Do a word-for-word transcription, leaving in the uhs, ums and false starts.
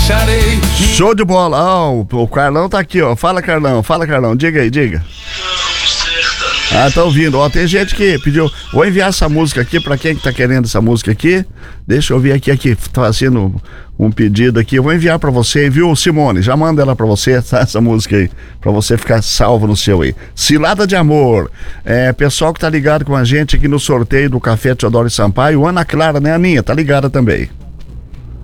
deixarei. Show de bola. Ah, o, o Carlão tá aqui, ó. Fala, Carlão. Fala, Carlão. Diga aí, diga. Ah, tá ouvindo. Ó, tem gente que pediu. Vou enviar essa música aqui pra quem que tá querendo essa música aqui. Deixa eu ver aqui, aqui. Tá fazendo um pedido aqui. Eu vou enviar pra você, viu, Simone? Já manda ela pra você, tá? Essa música aí. Pra você ficar salvo no seu aí. Cilada de Amor. É, pessoal que tá ligado com a gente aqui no sorteio do Café Teodoro Sampaio. Ana Clara, né, Aninha? Tá ligada também.